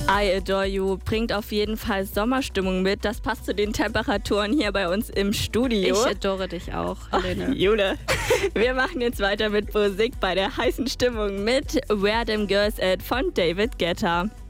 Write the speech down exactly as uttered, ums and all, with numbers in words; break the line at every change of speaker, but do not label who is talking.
I Adore You bringt auf jeden Fall Sommerstimmung mit. Das passt zu den Temperaturen hier bei uns im Studio.
Ich adore dich auch, Helene.
Oh, Jule, wir machen jetzt weiter mit Musik bei der heißen Stimmung mit Where Them Girls At von David Guetta.